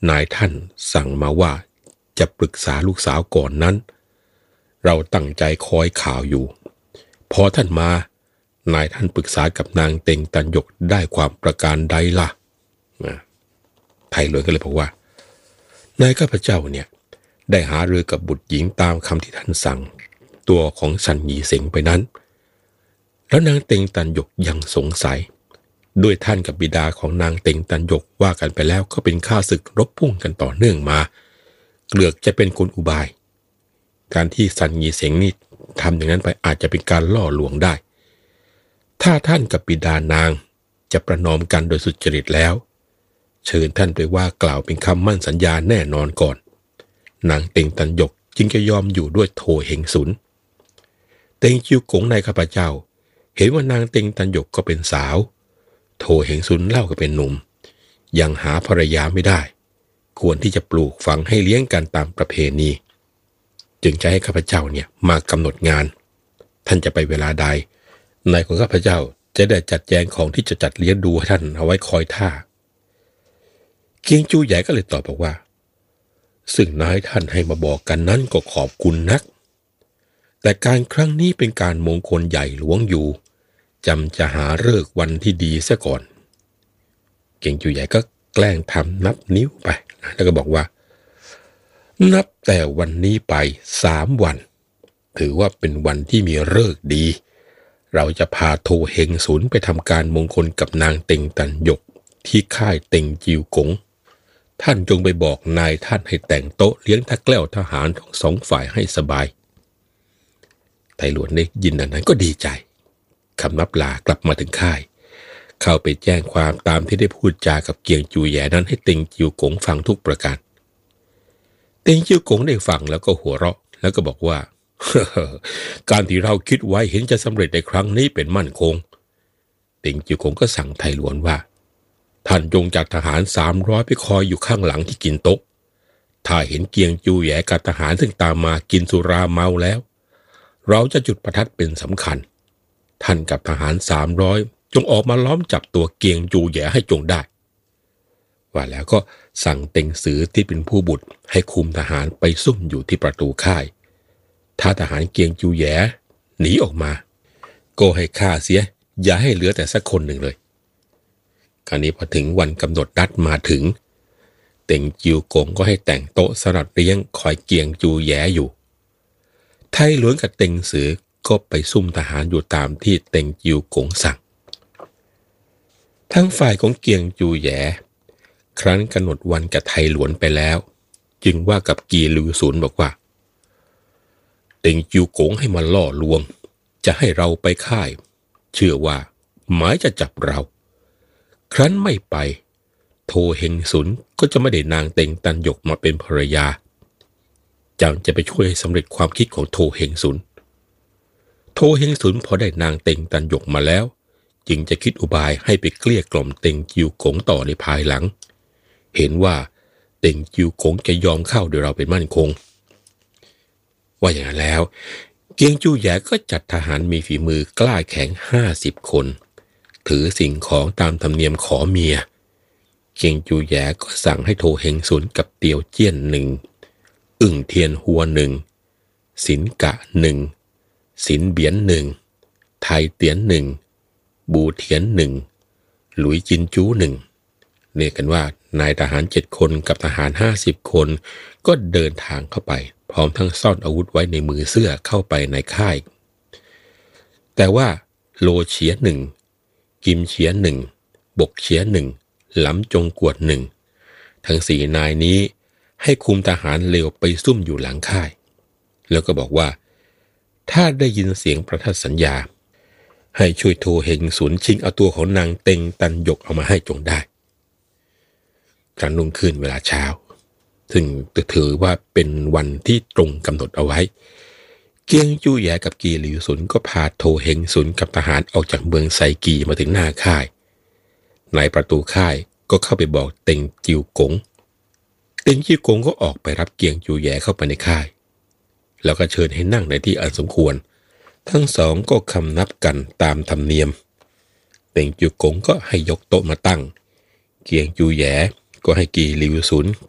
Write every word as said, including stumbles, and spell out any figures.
นายท่านสั่งมาว่าจะปรึกษาลูกสาวก่อนนั้นเราตั้งใจคอยข่าวอยู่พอท่านมานายท่านปรึกษากับนางเต็งตันหยกได้ความประการใดล่ะไทยหลวงก็เลยบอกว่านายข้าพเจ้าเนี่ยได้หารือกับบุตรหญิงตามคำที่ท่านสั่งตัวของซันหยีเสงไปนั้นแล้วนางเต็งตันหยกยังสงสัยด้วยท่านกับบิดาของนางเต็งตันหยกว่ากันไปแล้วก็เป็นข้าศึกรบพุ่งกันต่อเนื่องมาเกลือกจะเป็นกลอุบายการที่ซันหยีเสงนี่ทำอย่างนั้นไปอาจจะเป็นการล่อลวงได้ถ้าท่านกับบิดานางจะประนอมกันโดยสุจริตแล้วเชิญท่านไปว่ากล่าวเป็นคำมั่นสัญญาแน่นอนก่อนนางเต็งตันหยกจึงจะยอมอยู่ด้วยโทเฮงสุนเต็งจิวกงในข้าพเจ้าเห็นว่านางเต็งตันหยกก็เป็นสาวโทเฮงสุนเล่าก็เป็นหนุ่มยังหาภรรยาไม่ได้ควรที่จะปลูกฝังให้เลี้ยงกันตามประเพณีจึงจะให้ข้าพเจ้าเนี่ยมากำหนดงานท่านจะไปเวลาใดนายของข้าพเจ้าจะได้จัดแจงของที่จะจัดเลี้ยงดูให้ท่านเอาไว้คอยท่าเกียงจูใหญ่ก็เลยตอบบอกว่าซึ่งนายท่านให้มาบอกกันนั้นก็ขอบคุณนักแต่การครั้งนี้เป็นการมงคลใหญ่หลวงอยู่จำจะหาฤกษ์วันที่ดีซะก่อนเกียงจูใหญ่ก็แกล้งทำนับนิ้วไปแล้วก็บอกว่านับแต่วันนี้ไปสามวันถือว่าเป็นวันที่มีฤกษ์ดีเราจะพาโทเฮงสุนไปทำการมงคลกับนางเต็งตันหยกที่ค่ายเต็งจิวกงท่านจงไปบอกนายท่านให้แต่งโต๊ะเลี้ยงทักแกล้วทหารทั้งสองฝ่ายให้สบายไทหลวงได้ยินดังนั้นก็ดีใจคำนับลากลับมาถึงค่ายเข้าไปแจ้งความตามที่ได้พูดจากับเกียงจูแย่นั้นให้เต็งจิวกงฟังทุกประการเต็งจิวกงได้ฟังแล้วก็หัวเราะแล้วก็บอกว่า การที่เราคิดไว้เห็นจะสำเร็จในครั้งนี้เป็นมั่นคงเต็งจิวกงก็สั่งไทหลวงว่าท่านจงจัดทหารสามร้อยไปคอยอยู่ข้างหลังที่กินโต๊ะถ้าเห็นเกียงจูแย่กับทหารซึ่งตามมากินสุราเมาแล้วเราจะจุดประทัดเป็นสำคัญท่านกับทหารสามร้อยจงออกมาล้อมจับตัวเกียงจูแย่ให้จงได้ว่าแล้วก็สั่งเต็งสือที่เป็นผู้บุตรให้คุมทหารไปซุ่มอยู่ที่ประตูค่ายถ้าทหารเกียงจูแย่หนีออกมาก็ให้ฆ่าเสียอย่าให้เหลือแต่สักคนหนึ่งเลยคราวนี้พอถึงวันกำหนดนัดมาถึงเต็งจิวกงก็ให้แต่งโต๊ะสำหรับเลี้ยงคอยเกียงจูแย่อยู่ไทหลวงกับเต็งสือก็ไปซุ่มทหารอยู่ตามที่เต็งจิวกงสั่งทั้งฝ่ายของเกียงจูแย่ครั้นกำหนดวันกับไทหลวงไปแล้วจึงว่ากับกีลือศูนย์บอกว่าเต็งจิวกงให้มาล่อลวงจะให้เราไปค่ายเชื่อว่าหมายจะจับเราครั้นไม่ไปโทเฮงสุนก็จะไม่ได้นางเต็งตันหยกมาเป็นภรรยาจังจะไปช่วยให้สำเร็จความคิดของโทเฮงสุนโทเฮงสุนพอได้นางเต็งตันหยกมาแล้วจึงจะคิดอุบายให้ไปเกลี้ยกล่อมเต็งจิวกงต่อในภายหลังเห็นว่าเต็งจิวกงจะยอมเข้าโดยเราเป็นมั่นคงว่าอย่างนั้นแล้วเกียงจูแย่ก็จัดทหารมีฝีมือกล้าแข็งห้าสิบคนถือสิ่งของตามธรรมเนียมขอเมียเกียงจูแย่ก็สั่งให้โทเฮงสุนกับเตียวเจี้ยนหนึ่งอึ่งเทียนหัวหนึ่งสินกะหนึ่งสินเบียนหนึ่งไทเตียนหนึ่งบูเทียนหนึ่งหลุยจินจูหนึ่งเรียกกันว่านายทหารเจ็ดคนกับทหารห้าสิบคนก็เดินทางเข้าไปพร้อมทั้งซ่อนอาวุธไว้ในมือเสื้อเข้าไปในค่ายแต่ว่าโลเฉียหนึ่งกิมเฉียหนึ่งบกเฉียหนึ่งหลำจงกวดหนึ่งทั้งสี่นายนี้ให้คุมทหารเลวไปซุ่มอยู่หลังค่ายแล้วก็บอกว่าถ้าได้ยินเสียงประทัดสัญญาให้ช่วยโทเฮงสุนชิงเอาตัวของนางเต็งตันหยกเอามาให้จงได้ครั้นรุ่งขึ้นเวลาเช้าซึ่งถือว่าเป็นวันที่ตรงกำหนดเอาไว้เกียงจูแย่กับกีหลิวสุนก็พาโทเฮงสุนกับทหารออกจากเมืองไซกีมาถึงหน้าค่ายในประตูค่ายก็เข้าไปบอกเต็งจิวกงเต็งจิวกงก็ออกไปรับเกียงจูแย่เข้าไปในค่ายแล้วก็เชิญให้นั่งในที่อันสมควรทั้งสองก็คำนับกันตามธรรมเนียมเต็งจิวกงก็ให้ยกโต๊ะมาตั้งเกียงจูแย่ก็ให้กีหลิวสุน